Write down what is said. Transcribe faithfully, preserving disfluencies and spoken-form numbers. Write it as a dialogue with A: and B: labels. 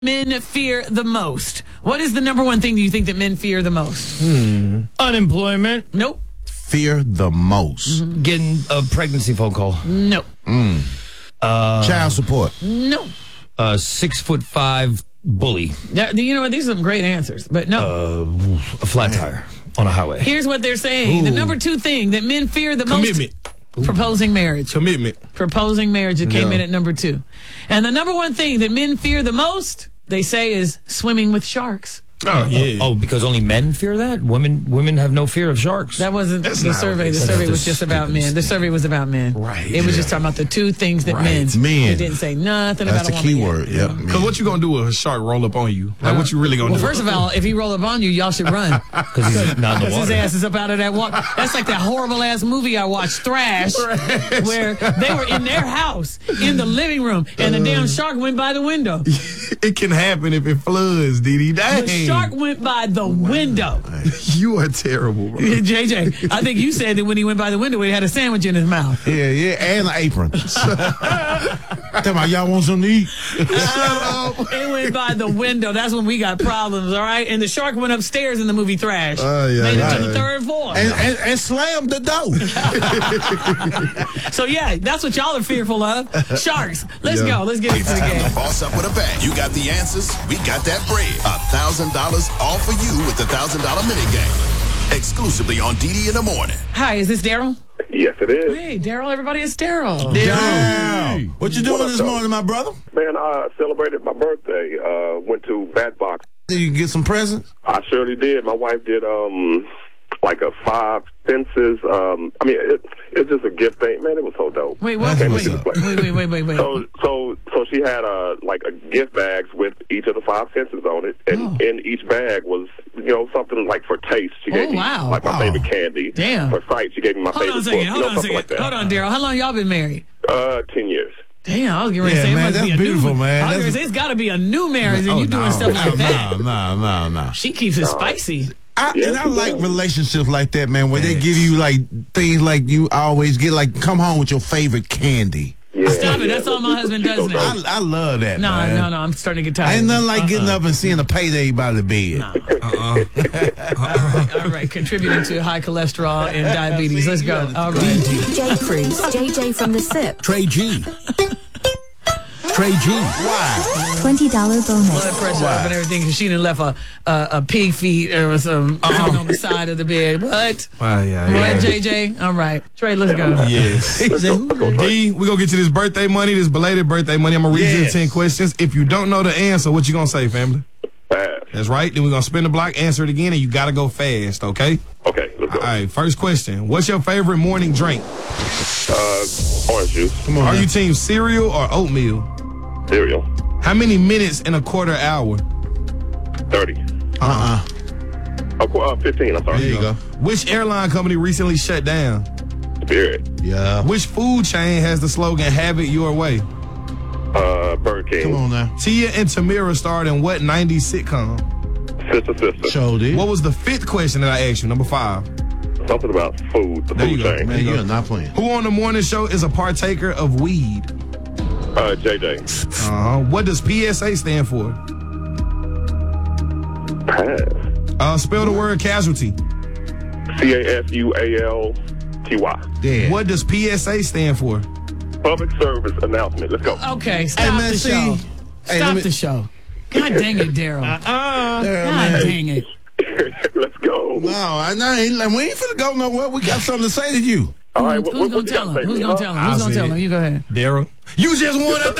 A: men fear the most? What is the number one thing do you think that men fear the most?
B: Hmm. Unemployment.
A: Nope.
C: Fear the most.
B: Mm-hmm. Getting a pregnancy phone call.
A: Nope.
C: Mm. Uh, Child support.
A: Nope.
B: A six foot five bully.
A: Yeah, you know what? These are some great answers, but no.
B: Uh, a flat tire on a highway.
A: Here's what they're saying.
C: Ooh.
A: The number two thing that men fear the
D: Commitment.
A: most. Proposing marriage.
D: Commitment.
A: Proposing marriage. It came
C: Yeah.
A: in at number two. And the number one thing that men fear the most, they say, is swimming with sharks.
D: Oh, yeah.
B: Oh, because only men fear that? Women women have no fear of sharks.
A: That wasn't
D: That's
A: the
D: not
A: survey.
D: what
A: The
D: they
A: survey
B: said.
A: was just about men. The survey was about men.
D: Right,
A: It was
D: yeah.
A: just talking about the two things that men.
C: Men.
A: It didn't say nothing
C: That's
A: about
C: the
A: a
C: key
A: woman
C: word.
A: yet.
C: Yep.
D: Because what you going to do if a shark roll up on you? Like, what you really going to
A: Well,
D: do?
A: first of all, if he roll up on you, y'all should run.
B: Because he's not in the
A: Because his
B: water.
A: ass is up out of that water. That's like that horrible ass movie I watched, Thrash, where they were in their house in the living room and the damn shark went by the window.
D: It can happen if it floods, Didi. Dang.
A: The shark went by the window.
D: You are terrible, bro.
A: J J, I think you said that when he went by the window, he had a sandwich in his mouth.
C: Yeah, yeah, and an apron. Tell me, y'all want something to eat?
A: It went by the window. That's when we got problems, all right? And the shark went upstairs in the movie Thrash.
C: Uh, yeah,
A: Made it
C: yeah,
A: to the
C: yeah.
A: third floor.
C: And, and, and slam the door.
A: So, yeah, that's what y'all are fearful of. Sharks. Let's
C: Yeah.
A: go. Let's get into
E: It's
A: the
E: time
A: game.
E: to boss up with a bang. You got the answers. We got that bread. A thousand dollars all for you with the thousand dollar mini game. Exclusively on D D in the morning.
A: Hi, is this Daryl?
F: Yes, it is.
A: Hey, Daryl, everybody, it's Daryl.
C: Damn. What you doing
F: What up,
C: this
F: though?
C: morning, my brother?
F: Man, I celebrated my birthday. Uh, went to Bat Box.
C: Did you get some presents?
F: I surely did. My wife did um like a five fences. Um, I mean, it, it's just a gift thing. Man, it was so dope.
A: Wait, what?
C: Okay,
A: Wait,
C: what's
A: wait,
C: up?
A: wait, wait, wait, wait.
F: So, so, so she had uh like a gift bags with each of the five fences on it, and
A: Oh.
F: in each bag was you know something like for taste. She
A: Oh,
F: gave me
A: wow.
F: like my
C: Wow.
F: favorite candy.
A: Damn.
F: For sight, she gave me my
A: Hold on a
F: favorite
A: second.
F: book.
A: Hold
F: you know,
A: on a
F: something
A: second.
F: like that.
A: Hold on, Daryl. How long y'all been married?
F: Uh, ten years.
A: Damn, I was getting ready
C: Yeah,
A: to say
C: man,
A: it must
C: that's
A: be a
C: beautiful,
A: new,
C: man.
A: I was
C: That's-
A: gonna say, it's got to be a new marriage, and
C: Oh,
A: you doing
C: no,
A: stuff like
C: no,
A: that.
C: No, no, no, no.
A: She keeps it spicy.
C: I,
F: Yeah,
C: and I
F: she
C: like
F: does.
C: relationships like that, man, where they give you like things like you always get, like come home with your favorite candy.
F: Yeah,
A: Stop it.
F: yeah.
A: That's all my husband does now.
C: I, I love that.
A: No,
C: man.
A: no, no. I'm starting to get tired.
C: Ain't nothing
A: of
C: like
A: it.
C: getting
A: Uh-uh.
C: up and seeing a payday by the bed.
A: All right, contributing to high cholesterol and diabetes. Let's go. All right.
G: J. Cruz, J J from the S I P.
C: Trey G. Trey G. Why?
G: twenty dollars
A: Blood
G: bonus.
A: pressure up and everything because she done left a, a, a pig feet or some something on the side of the bed. What?
D: Wow, yeah,
A: What, J J? All right. Trey, let's go.
D: Yes. D, we gonna get you this birthday money, this belated birthday money. I'm gonna read you the
C: Yes.
D: ten questions. If you don't know the answer, what you gonna say, family?
F: Fast.
D: That's right. Then we're gonna spin the block, answer it again, and you gotta go fast, okay?
F: Okay, let's go.
D: All right, first question. What's your favorite morning drink?
F: Uh, orange juice,
C: Come on.
D: Are
C: now.
D: you team cereal or oatmeal?
F: cereal,
D: How many minutes in a quarter hour?
F: thirty.
C: Uh-uh.
F: Oh, qu- uh, fifteen, I'm sorry.
C: There you go.
D: Which airline company recently shut down?
F: Spirit,
C: Yeah.
D: Which food chain has the slogan "Have it your way"?
F: uh, Burger King,
C: Come on now.
D: Tia and Tamira starred in what nineties sitcom?
F: Sister Sister.
C: Show did.
D: What was the fifth question that I asked you? Number five.
F: Something about food, the
D: There
F: food
D: you go,
F: chain.
C: Man, you're not playing.
D: Who on the morning show is a partaker of weed?
F: Uh, J J.
D: Uh-huh. What does P S A stand for?
F: Pass.
D: Uh, spell the word casualty.
F: C A S U A L T Y.
C: Yeah.
D: What does P S A stand for?
F: Public service announcement. Let's go.
A: Okay, stop
C: man,
A: the
C: see-
A: show.
C: Hey,
A: Stop
C: let me-
A: the show. God dang it, Daryl.
C: Yeah,
A: God
C: man.
A: dang it.
F: Let's go.
C: No, I know. ain't- like, We ain't finna go nowhere. We got something to say to you.
F: All right, what,
A: Who's
F: what,
A: gonna
F: what you
A: tell
F: got
A: him?
F: to say?
A: Who's
F: me,
A: gonna
F: huh?
A: tell him?
D: I'll
A: Who's gonna
D: say
A: tell
D: it.
A: him? You go ahead.
D: Daryl. You just won a